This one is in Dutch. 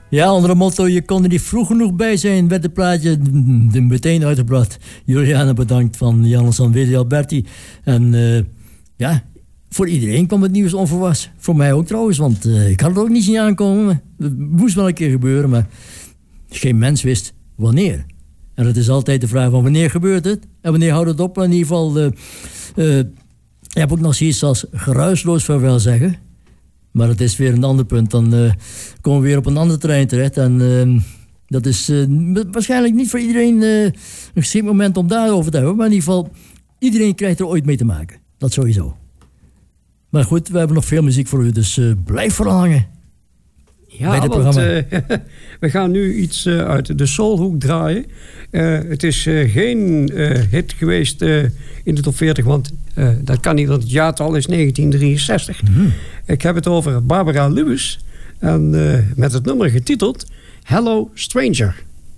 Ja, onder het motto, je kon er niet vroeg genoeg bij zijn, werd het plaatje meteen uitgebracht. Juliana bedankt van Jannes en Willy Alberti. En ja, voor iedereen kwam het nieuws onverwachts. Voor mij ook trouwens, want ik had het ook niet zien aankomen. Het moest wel een keer gebeuren, maar geen mens wist wanneer. En het is altijd de vraag van wanneer gebeurt het? En wanneer houdt het op? In ieder geval, je hebt ook nog zoiets als geruisloos vaarwel zeggen. Maar het is weer een ander punt. Dan komen we weer op een ander terrein terecht. En dat is waarschijnlijk niet voor iedereen een geschikt moment om daarover te hebben. Maar in ieder geval, iedereen krijgt er ooit mee te maken. Dat sowieso. Maar goed, we hebben nog veel muziek voor u. Dus blijf vooral hangen. Ja, bij dit programma. We gaan nu iets uit de soulhoek draaien. Het is geen hit geweest in de top 40, want dat kan niet, want het jaartal is 1963. Mm-hmm. Ik heb het over Barbara Lewis en met het nummer getiteld Hello Stranger.